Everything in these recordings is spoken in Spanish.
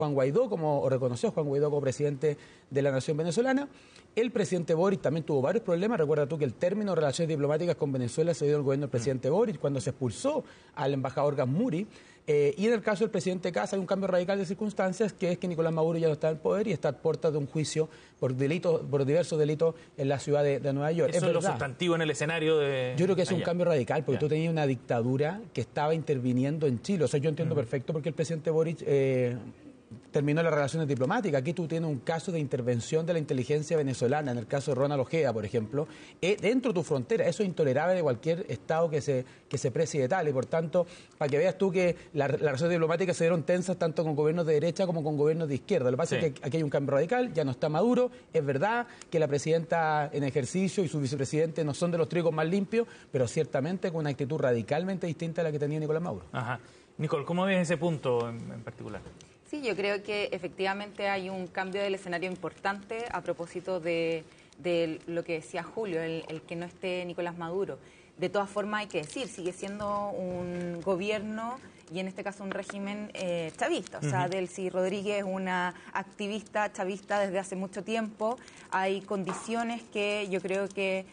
Juan Guaidó, o reconoció a Juan Guaidó como presidente de la nación venezolana. El presidente Boric también tuvo varios problemas. Recuerda tú que el término de relaciones diplomáticas con Venezuela se dio en el gobierno del presidente Boric cuando se expulsó al embajador Gasmuri. Y en el caso del presidente Kast hay un cambio radical de circunstancias, que es que Nicolás Maduro ya no está en el poder y está a puertas de un juicio por diversos delitos en la ciudad de Nueva York. Eso es lo sustantivo en el escenario de... Yo creo que es un cambio radical, porque tú tenías una dictadura que estaba interviniendo en Chile. O sea, yo entiendo perfecto porque el presidente Boric terminó las relaciones diplomáticas. Aquí tú tienes un caso de intervención de la inteligencia venezolana, en el caso de Ronald Ojeda, por ejemplo, dentro de tu frontera. Eso es intolerable de cualquier Estado que se precie de tal. Y por tanto, para que veas tú que las relaciones diplomáticas se dieron tensas tanto con gobiernos de derecha como con gobiernos de izquierda. Lo que pasa es que aquí hay un cambio radical, ya no está Maduro. Es verdad que la presidenta en ejercicio y su vicepresidente no son de los trigos más limpios, pero ciertamente con una actitud radicalmente distinta a la que tenía Nicolás Maduro. Ajá. Nicole, ¿cómo ves ese punto en particular? Sí, yo creo que efectivamente hay un cambio del escenario importante a propósito de lo que decía Julio, el que no esté Nicolás Maduro. De todas formas, hay que decir, sigue siendo un gobierno y en este caso un régimen chavista. O sea, Delcy Rodríguez es una activista chavista desde hace mucho tiempo. Hay condiciones que yo creo que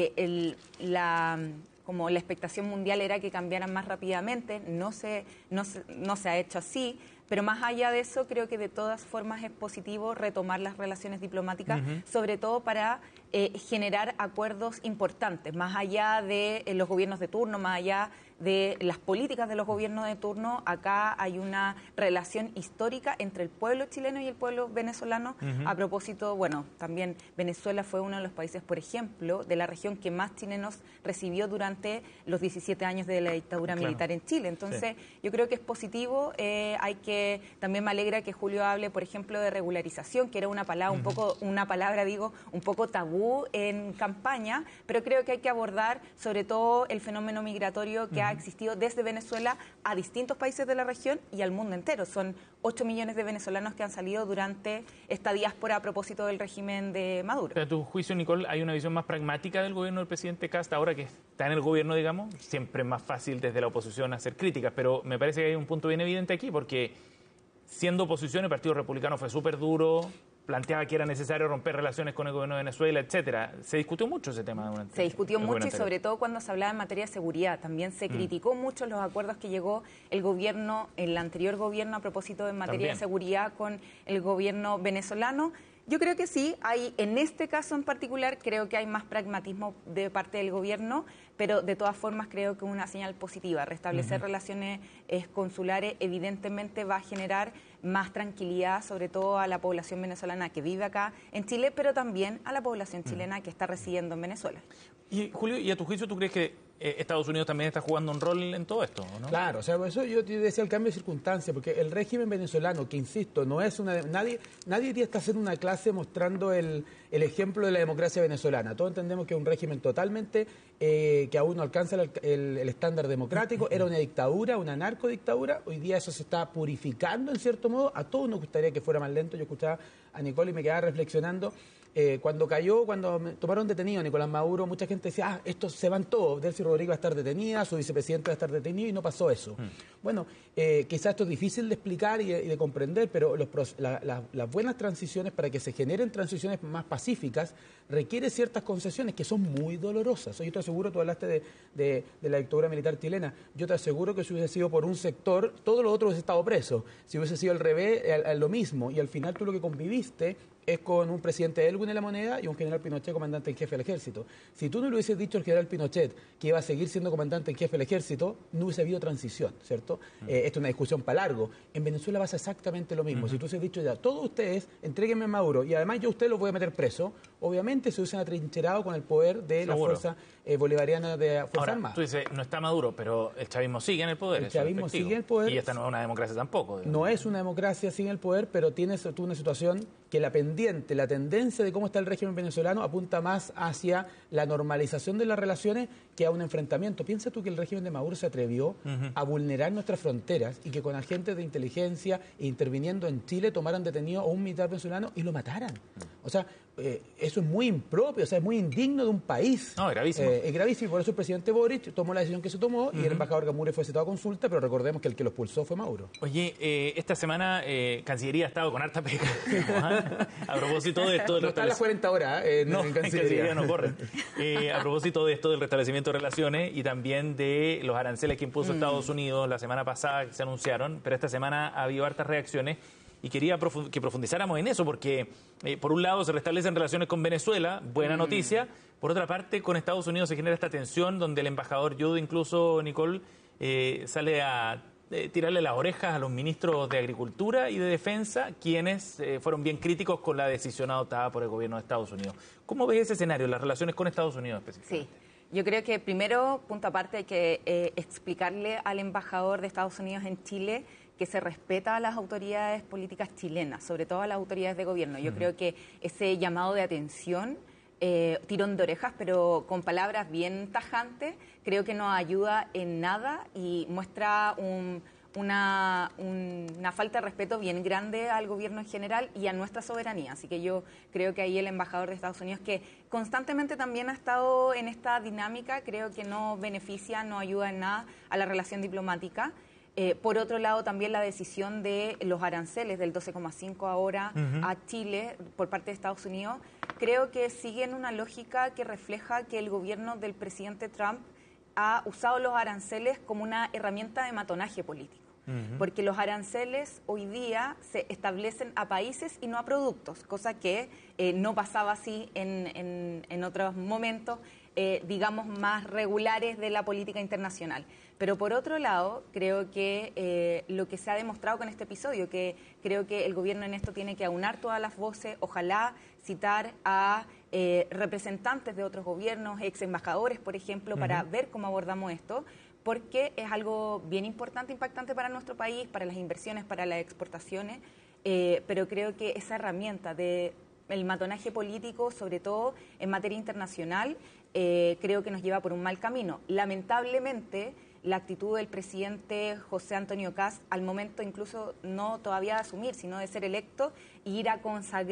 como la expectación mundial era que cambiaran más rápidamente, no se ha hecho así, pero más allá de eso creo que de todas formas es positivo retomar las relaciones diplomáticas, sobre todo para generar acuerdos importantes, más allá de los gobiernos de turno, más allá de las políticas de los gobiernos de turno. Acá hay una relación histórica entre el pueblo chileno y el pueblo venezolano. A propósito, bueno, también Venezuela fue uno de los países, por ejemplo, de la región que más chilenos recibió durante los 17 años de la dictadura militar en Chile. Entonces, yo creo que es positivo. También me alegra que Julio hable, por ejemplo, de regularización, que era una palabra un poco tabú en campaña, pero creo que hay que abordar sobre todo el fenómeno migratorio que ha existido desde Venezuela a distintos países de la región y al mundo entero. Son 8 millones de venezolanos que han salido durante esta diáspora a propósito del régimen de Maduro. Pero a tu juicio, Nicole, ¿hay una visión más pragmática del gobierno del presidente Kast ahora que está en el gobierno, digamos? Siempre es más fácil desde la oposición hacer críticas, pero me parece que hay un punto bien evidente aquí, porque siendo oposición el Partido Republicano fue súper duro, planteaba que era necesario romper relaciones con el gobierno de Venezuela, etcétera. Se discutió mucho ese tema. Se discutió mucho y sobre todo cuando se hablaba en materia de seguridad. También se criticó mucho los acuerdos que llegó el anterior gobierno a propósito de materia de seguridad con el gobierno venezolano. Yo creo que sí, en este caso en particular creo que hay más pragmatismo de parte del gobierno, pero de todas formas creo que es una señal positiva. Restablecer relaciones consulares evidentemente va a generar más tranquilidad, sobre todo a la población venezolana que vive acá en Chile, pero también a la población chilena que está residiendo en Venezuela. Y Julio, ¿y a tu juicio tú crees que Estados Unidos también está jugando un rol en todo esto, ¿no? Claro, o sea, por eso yo te decía el cambio de circunstancias, porque el régimen venezolano, que insisto, no es nadie iría hasta hacer una clase mostrando el ejemplo de la democracia venezolana. Todos entendemos que es un régimen totalmente que aún no alcanza el estándar democrático. Era una dictadura, una narcodictadura. Hoy día eso se está purificando en cierto modo. A todos nos gustaría que fuera más lento. Yo escuchaba a Nicole y me quedaba reflexionando. Cuando me tomaron detenido a Nicolás Maduro, mucha gente decía, estos se van todos, Delcy Rodríguez va a estar detenida, su vicepresidente va a estar detenido, y no pasó eso. Bueno, quizás esto es difícil de explicar y de comprender, pero las buenas transiciones, para que se generen transiciones más pacíficas, requiere ciertas concesiones que son muy dolorosas. Yo te aseguro, tú hablaste de la dictadura militar chilena, yo te aseguro que si hubiese sido por un sector, todo lo otro hubiese estado preso. Si hubiese sido al revés, lo mismo, y al final tú lo que conviviste es con un presidente Elwin en la moneda y un general Pinochet comandante en jefe del ejército. Si tú no le hubieses dicho al general Pinochet que iba a seguir siendo comandante en jefe del ejército, no hubiese habido transición, ¿cierto? Esto es una discusión para largo. En Venezuela pasa exactamente lo mismo. Si tú hubieses dicho ya, todos ustedes, entréguenme a Maduro y además yo a usted los voy a meter preso, obviamente se hubiesen atrincherado con el poder de la fuerza bolivariana de Fuerza Armada. Tú dices, no está Maduro, pero el chavismo sigue en el poder. El chavismo sigue en el poder. Y esta no es una democracia tampoco. Digamos. No es una democracia sin el poder, pero tienes tú una situación que la tendencia de cómo está el régimen venezolano apunta más hacia la normalización de las relaciones que a un enfrentamiento. Piensa tú que el régimen de Maduro se atrevió a vulnerar nuestras fronteras y que con agentes de inteligencia interviniendo en Chile tomaran detenido a un militar venezolano y lo mataran. O sea, eso es muy impropio, o sea, es muy indigno de un país. No, es gravísimo. Es gravísimo, por eso el presidente Boric tomó la decisión que se tomó y el embajador Gamure fue citado a consulta, pero recordemos que el que lo expulsó fue Mauro. Oye, esta semana Cancillería ha estado con harta pega. A propósito de esto del no está a las 40 horas en Cancillería no corre. A propósito de esto del restablecimiento de relaciones y también de los aranceles que impuso Estados Unidos la semana pasada que se anunciaron, pero esta semana ha habido hartas reacciones. Y quería que profundizáramos en eso, porque por un lado se restablecen relaciones con Venezuela, buena noticia. Por otra parte, con Estados Unidos se genera esta tensión donde el embajador Jude, incluso Nicole, sale a tirarle las orejas a los ministros de Agricultura y de Defensa, quienes fueron bien críticos con la decisión adoptada por el gobierno de Estados Unidos. ¿Cómo ves ese escenario, las relaciones con Estados Unidos específicamente? Sí. Yo creo que primero, punto aparte, hay que explicarle al embajador de Estados Unidos en Chile que se respeta a las autoridades políticas chilenas, sobre todo a las autoridades de gobierno. Yo creo que ese llamado de atención, tirón de orejas, pero con palabras bien tajantes, creo que no ayuda en nada y muestra una falta de respeto bien grande al gobierno en general y a nuestra soberanía. Así que yo creo que ahí el embajador de Estados Unidos, que constantemente también ha estado en esta dinámica, creo que no beneficia, no ayuda en nada a la relación diplomática. Por otro lado, también la decisión de los aranceles del 12,5 ahora a Chile por parte de Estados Unidos, creo que siguen una lógica que refleja que el gobierno del presidente Trump ha usado los aranceles como una herramienta de matonaje político. Porque los aranceles hoy día se establecen a países y no a productos, cosa que no pasaba así en otros momentos, digamos, más regulares de la política internacional. Pero por otro lado, creo que lo que se ha demostrado con este episodio, que creo que el gobierno en esto tiene que aunar todas las voces, ojalá citar a representantes de otros gobiernos, ex embajadores, por ejemplo, para ver cómo abordamos esto, porque es algo bien importante, impactante para nuestro país, para las inversiones, para las exportaciones, pero creo que esa herramienta de el matonaje político, sobre todo en materia internacional, creo que nos lleva por un mal camino. Lamentablemente, la actitud del presidente José Antonio Kast, al momento incluso no todavía de asumir, sino de ser electo, e ir a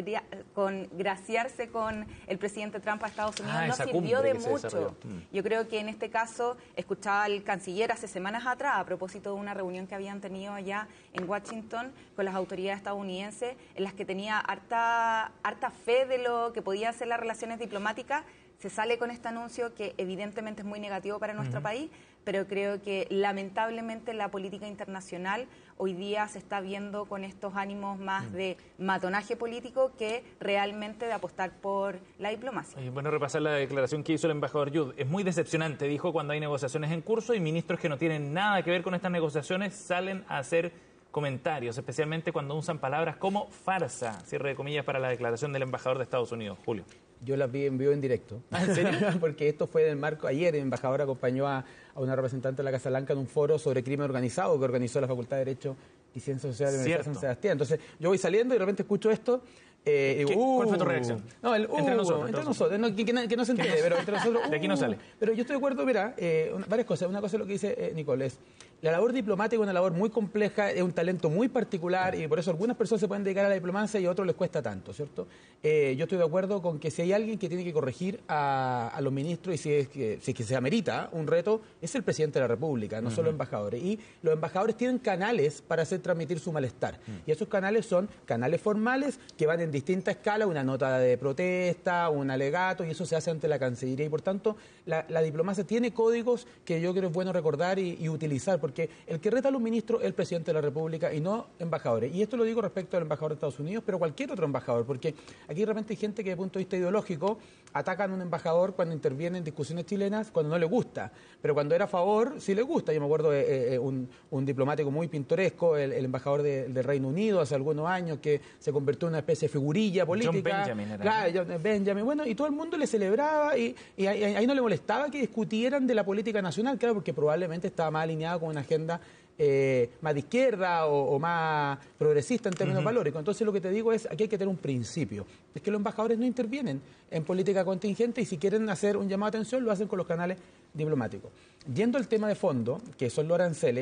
congraciarse con el presidente Trump a Estados Unidos, no sirvió de mucho. Yo creo que en este caso, escuchaba al canciller hace semanas atrás, a propósito de una reunión que habían tenido allá en Washington con las autoridades estadounidenses, en las que tenía harta fe de lo que podían ser las relaciones diplomáticas. Se sale con este anuncio que evidentemente es muy negativo para nuestro país, pero creo que lamentablemente la política internacional hoy día se está viendo con estos ánimos más de matonaje político que realmente de apostar por la diplomacia. Bueno, repasar la declaración que hizo el embajador Jude. Es muy decepcionante, dijo, cuando hay negociaciones en curso y ministros que no tienen nada que ver con estas negociaciones salen a hacer comentarios, especialmente cuando usan palabras como farsa, cierre de comillas para la declaración del embajador de Estados Unidos. Julio. Yo las vi en vivo en directo. ¿En serio? Porque esto fue en el marco, ayer el embajador acompañó a una representante de la Casa Blanca en un foro sobre crimen organizado que organizó la Facultad de Derecho y Ciencias Sociales de la Universidad de San Sebastián. Entonces yo voy saliendo y de repente escucho esto. ¿Cuál fue tu reacción? No, entre nosotros. No, que no se entere, pero entre nosotros. De aquí no sale. Pero yo estoy de acuerdo, mira, varias cosas. Una cosa es lo que dice Nicole, es la labor diplomática es una labor muy compleja, es un talento muy particular y por eso algunas personas se pueden dedicar a la diplomacia y a otros les cuesta tanto, ¿cierto? Yo estoy de acuerdo con que si hay alguien que tiene que corregir a los ministros y si es que se amerita un reto, es el presidente de la República, no solo embajadores. Y los embajadores tienen canales para hacer transmitir su malestar. Y esos canales son canales formales que van en distinta escala, una nota de protesta, un alegato, y eso se hace ante la Cancillería. Y por tanto, la diplomacia tiene códigos que yo creo es bueno recordar y utilizar, porque el que reta a los ministros es el presidente de la República y no embajadores. Y esto lo digo respecto al embajador de Estados Unidos, pero cualquier otro embajador, porque aquí de repente hay gente que desde el punto de vista ideológico atacan a un embajador cuando interviene en discusiones chilenas, cuando no le gusta, pero cuando era a favor sí le gusta. Yo me acuerdo de un diplomático muy pintoresco, el embajador del Reino Unido hace algunos años, que se convirtió en una especie de figurilla política. John Benjamin era. Claro, John Benjamin. Bueno, y todo el mundo le celebraba y ahí no le molestaba que discutieran de la política nacional, claro, porque probablemente estaba más alineado con una agenda más de izquierda o más progresista en términos valóricos. Entonces lo que te digo es, aquí hay que tener un principio, es que los embajadores no intervienen en política contingente y si quieren hacer un llamado de atención lo hacen con los canales diplomáticos. Yendo al tema de fondo, que son los aranceles,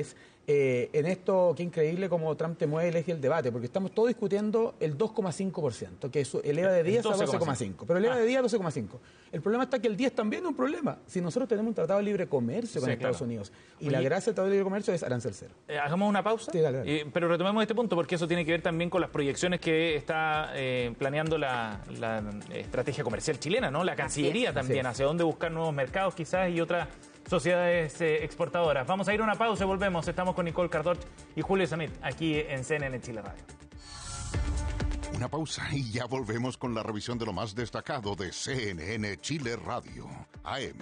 en esto, qué increíble cómo Trump te mueve el eje del debate, porque estamos todos discutiendo el 2,5%, que eso eleva de 10 a 12,5%, pero eleva de 10 a 12,5%. El problema está que el 10 también es un problema. Si nosotros tenemos un tratado de libre comercio con Estados Unidos, y la gracia del tratado de libre comercio es arancel cero. Hagamos una pausa, sí, dale. Pero retomemos este punto, porque eso tiene que ver también con las proyecciones que está planeando la estrategia comercial chilena, ¿no? La Cancillería también, hacia dónde buscar nuevos mercados quizás y otras sociedades exportadoras. Vamos a ir a una pausa y volvemos. Estamos con Nicole Cardot y Julio Samit aquí en CNN Chile Radio. Una pausa y ya volvemos con la revisión de lo más destacado de CNN Chile Radio, AM.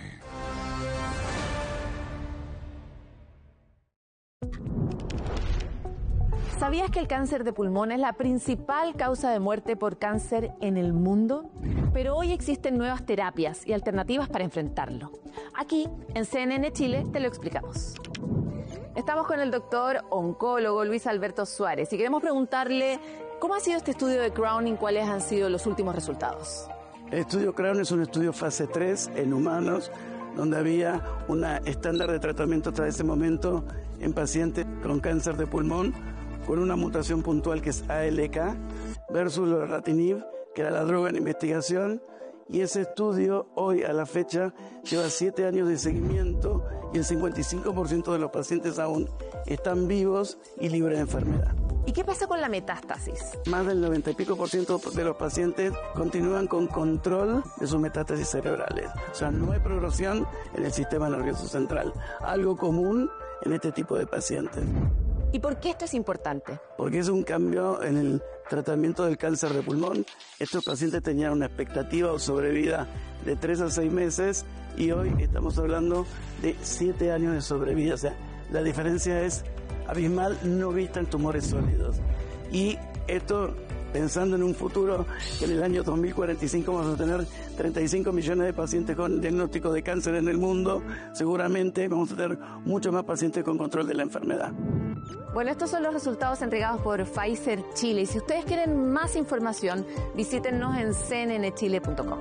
¿Sabías que el cáncer de pulmón es la principal causa de muerte por cáncer en el mundo? Pero hoy existen nuevas terapias y alternativas para enfrentarlo. Aquí, en CNN Chile, te lo explicamos. Estamos con el doctor oncólogo Luis Alberto Suárez y queremos preguntarle cómo ha sido este estudio de Crown y cuáles han sido los últimos resultados. El estudio Crown es un estudio fase 3 en humanos, donde había un estándar de tratamiento hasta ese momento en pacientes con cáncer de pulmón, con una mutación puntual que es ALK, versus lorlatinib, que era la droga en investigación, y ese estudio hoy a la fecha lleva 7 años de seguimiento y el 55% de los pacientes aún están vivos y libres de enfermedad. ¿Y qué pasa con la metástasis? Más del 90 y pico por ciento de los pacientes continúan con control de sus metástasis cerebrales. O sea, no hay progresión en el sistema nervioso central, algo común en este tipo de pacientes. ¿Y por qué esto es importante? Porque es un cambio en el tratamiento del cáncer de pulmón. Estos pacientes tenían una expectativa o sobrevida de 3 a 6 meses y hoy estamos hablando de 7 años de sobrevida. O sea, la diferencia es abismal, no vista en tumores sólidos. Y esto, pensando en un futuro que en el año 2045 vamos a tener 35 millones de pacientes con diagnóstico de cáncer en el mundo, seguramente vamos a tener muchos más pacientes con control de la enfermedad. Bueno, estos son los resultados entregados por Pfizer Chile. Y si ustedes quieren más información, visítennos en cnnchile.com.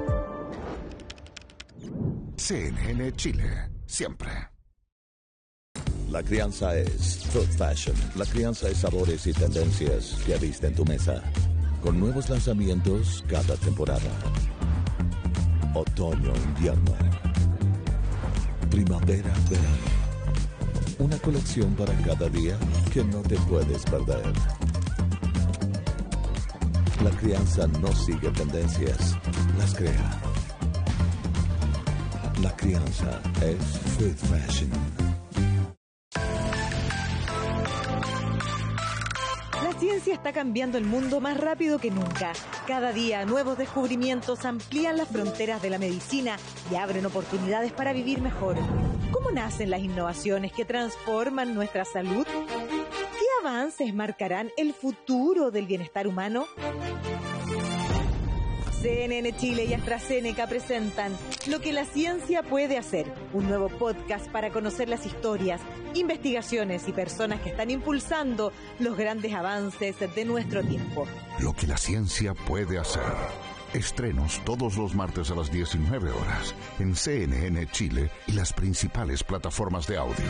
CNN Chile, siempre. La crianza es Food Fashion. La crianza es sabores y tendencias que viste en tu mesa. Con nuevos lanzamientos cada temporada. Otoño, invierno. Primavera, verano. Una colección para cada día que no te puedes perder. La crianza no sigue tendencias, las crea. La crianza es Food Fashion. La ciencia está cambiando el mundo más rápido que nunca. Cada día, nuevos descubrimientos amplían las fronteras de la medicina y abren oportunidades para vivir mejor. ¿Cómo nacen las innovaciones que transforman nuestra salud? ¿Qué avances marcarán el futuro del bienestar humano? CNN Chile y AstraZeneca presentan Lo que la ciencia puede hacer, un nuevo podcast para conocer las historias, investigaciones y personas que están impulsando los grandes avances de nuestro tiempo. Lo que la ciencia puede hacer. Estrenos todos los martes a las 19 horas en CNN Chile y las principales plataformas de audio.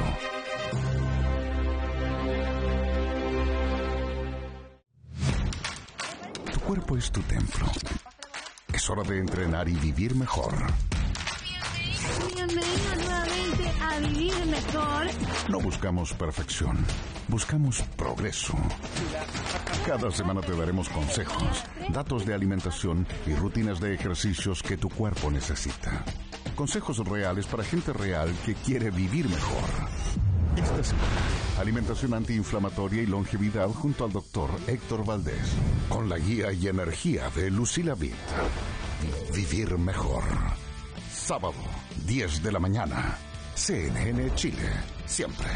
Tu cuerpo es tu templo. Es hora de entrenar y vivir mejor. Bienvenido nuevamente a Vivir Mejor. No buscamos perfección, buscamos progreso. Cada semana te daremos consejos, datos de alimentación y rutinas de ejercicios que tu cuerpo necesita. Consejos reales para gente real que quiere vivir mejor. Esta semana, alimentación antiinflamatoria y longevidad junto al doctor Héctor Valdés. Con la guía y energía de Lucila Vitt. Vivir mejor. Sábado, 10 de la mañana. CNN Chile, siempre.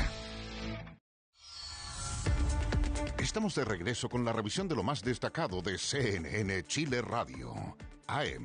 Estamos de regreso con la revisión de lo más destacado de CNN Chile Radio, AM.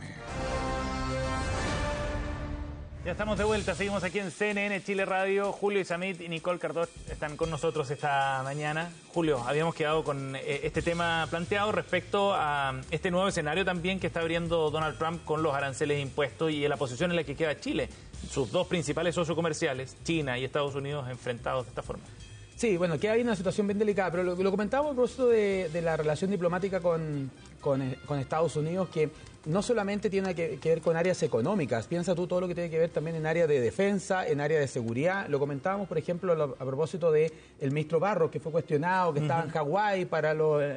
Ya estamos de vuelta, seguimos aquí en CNN Chile Radio. Julio Samit y Nicole Cardot están con nosotros esta mañana. Julio, habíamos quedado con este tema planteado respecto a este nuevo escenario también que está abriendo Donald Trump con los aranceles impuestos y en la posición en la que queda Chile. Sus dos principales socios comerciales, China y Estados Unidos, enfrentados de esta forma. Sí, bueno, que hay una situación bien delicada, pero lo comentábamos a propósito de la relación diplomática con Estados Unidos, que no solamente tiene que ver con áreas económicas, piensa tú todo lo que tiene que ver también en área de defensa, en área de seguridad. Lo comentábamos, por ejemplo, a propósito del ministro Barros, que fue cuestionado, que estaba en Hawái para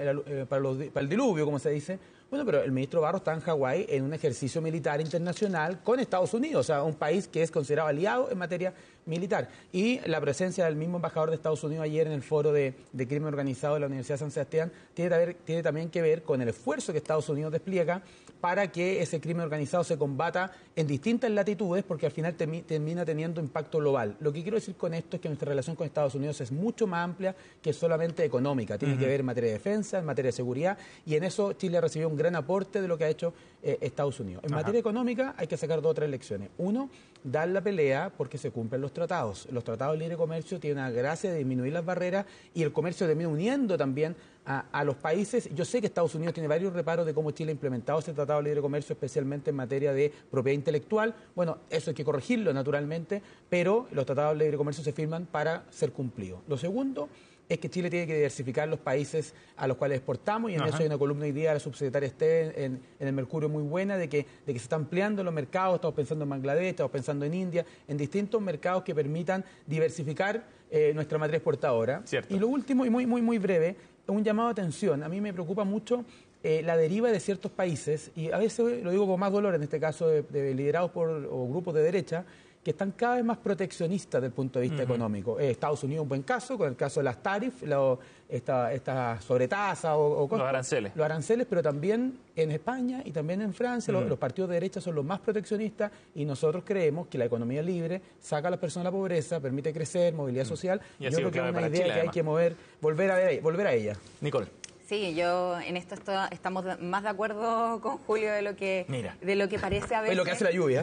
el diluvio, como se dice. Bueno, pero el ministro Barros está en Hawái en un ejercicio militar internacional con Estados Unidos, o sea, un país que es considerado aliado en materia militar. Y la presencia del mismo embajador de Estados Unidos ayer en el foro de crimen organizado de la Universidad de San Sebastián tiene también que ver con el esfuerzo que Estados Unidos despliega para que ese crimen organizado se combata en distintas latitudes, porque al final termina teniendo impacto global. Lo que quiero decir con esto es que nuestra relación con Estados Unidos es mucho más amplia que solamente económica. Tiene que ver en materia de defensa, en materia de seguridad, y en eso Chile recibió un gran aporte de lo que ha hecho Estados Unidos. En materia económica hay que sacar 2 o 3 lecciones. Uno, dar la pelea porque se cumplen los tratados. Los tratados de libre comercio tienen una gracia de disminuir las barreras y el comercio termina uniendo también a los países. Yo sé que Estados Unidos tiene varios reparos de cómo Chile ha implementado ese tratado de libre comercio, especialmente en materia de propiedad intelectual. Bueno, eso hay que corregirlo naturalmente, pero los tratados de libre comercio se firman para ser cumplidos. Lo segundo es que Chile tiene que diversificar los países a los cuales exportamos, y en eso hay una columna hoy día de la subsecretaria Esté en el Mercurio muy buena, de que se están ampliando los mercados. Estamos pensando en Bangladesh, estamos pensando en India, en distintos mercados que permitan diversificar nuestra matriz exportadora. Cierto. Y lo último, y muy breve, un llamado de atención. A mí me preocupa mucho la deriva de ciertos países, y a veces lo digo con más dolor, en este caso de liderados por grupos de derecha, que están cada vez más proteccionistas desde el punto de vista económico. Estados Unidos es un buen caso, con el caso de las tarifas, esta sobretasa o los aranceles. Los aranceles, pero también en España y también en Francia los partidos de derecha son los más proteccionistas, y nosotros creemos que la economía libre saca a las personas de la pobreza, permite crecer, movilidad social. Yo creo que es una idea que hay que volver a ella. Nicole. Sí, yo en esto estamos más de acuerdo con Julio de lo que parece a veces. Es lo que hace la lluvia.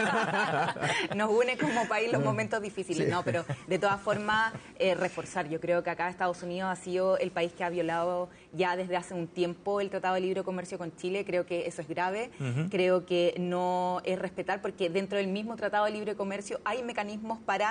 Nos une como país los momentos difíciles, ¿no? Pero de todas formas, reforzar. Yo creo que acá Estados Unidos ha sido el país que ha violado ya desde hace un tiempo el Tratado de Libre Comercio con Chile. Creo que eso es grave. Creo que no es respetar, porque dentro del mismo Tratado de Libre Comercio hay mecanismos para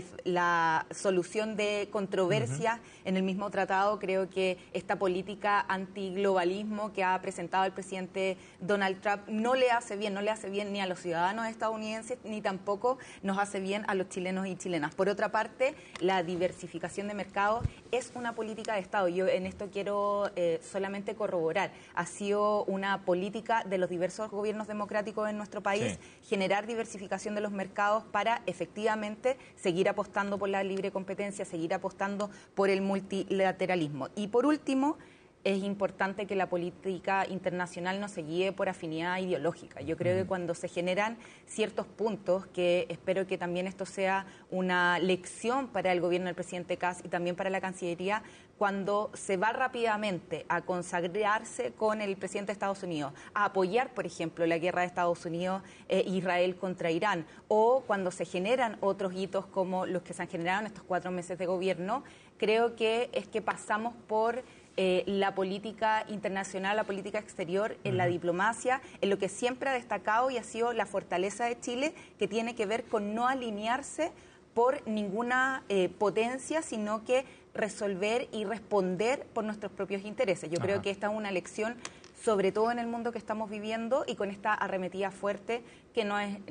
la solución de controversias en el mismo tratado. Creo que esta política antiglobalismo que ha presentado el presidente Donald Trump no le hace bien ni a los ciudadanos estadounidenses, ni tampoco nos hace bien a los chilenos y chilenas. Por otra parte, la diversificación de mercados es una política de Estado. Yo en esto quiero solamente corroborar. Ha sido una política de los diversos gobiernos democráticos en nuestro país generar diversificación de los mercados para efectivamente seguir apostando por la libre competencia, seguir apostando por el multilateralismo. Y por último, es importante que la política internacional no se guíe por afinidad ideológica. Yo creo que cuando se generan ciertos puntos, que espero que también esto sea una lección para el gobierno del presidente Kast y también para la Cancillería, cuando se va rápidamente a consagrarse con el presidente de Estados Unidos, a apoyar, por ejemplo, la guerra de Estados Unidos e Israel contra Irán, o cuando se generan otros hitos como los que se han generado en estos 4 meses de gobierno, creo que es que pasamos por la política internacional, la política exterior, en la diplomacia, en lo que siempre ha destacado y ha sido la fortaleza de Chile, que tiene que ver con no alinearse por ninguna potencia, sino que resolver y responder por nuestros propios intereses. Yo creo que esta es una lección, sobre todo en el mundo que estamos viviendo, y con esta arremetida fuerte que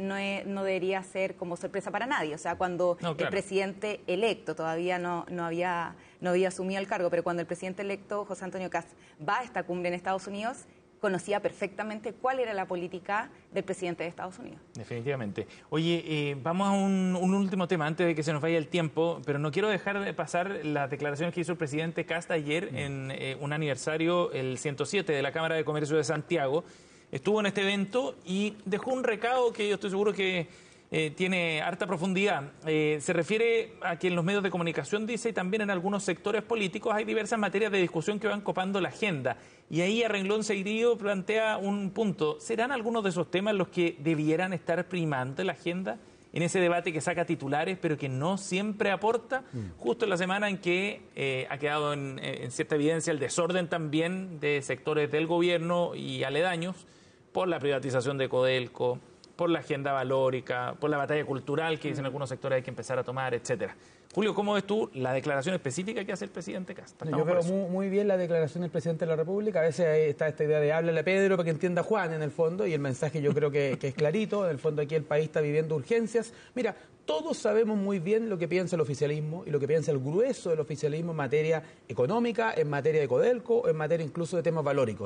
no debería ser como sorpresa para nadie. O sea, cuando el presidente electo todavía no había asumido el cargo, pero cuando el presidente electo, José Antonio Kast, va a esta cumbre en Estados Unidos, conocía perfectamente cuál era la política del presidente de Estados Unidos. Definitivamente. Oye, vamos a un último tema antes de que se nos vaya el tiempo, pero no quiero dejar de pasar las declaraciones que hizo el presidente Kast ayer en un aniversario, el 107 de la Cámara de Comercio de Santiago. Estuvo en este evento y dejó un recado que yo estoy seguro que tiene harta profundidad. Se refiere a que en los medios de comunicación, dice, y también en algunos sectores políticos hay diversas materias de discusión que van copando la agenda. Y ahí a renglón seguido plantea un punto. ¿Serán algunos de esos temas los que debieran estar primando en la agenda? En ese debate que saca titulares, pero que no siempre aporta, justo en la semana en que ha quedado en cierta evidencia el desorden también de sectores del gobierno y aledaños por la privatización de Codelco, por la agenda valórica, por la batalla cultural que dicen algunos sectores hay que empezar a tomar, etcétera. Julio, ¿cómo ves tú la declaración específica que hace el presidente Kast? Yo veo muy bien la declaración del presidente de la República. A veces está esta idea de háblale a Pedro para que entienda Juan, en el fondo, y el mensaje yo creo que es clarito. En el fondo aquí el país está viviendo urgencias. Mira, todos sabemos muy bien lo que piensa el oficialismo y lo que piensa el grueso del oficialismo en materia económica, en materia de Codelco, en materia incluso de temas valóricos.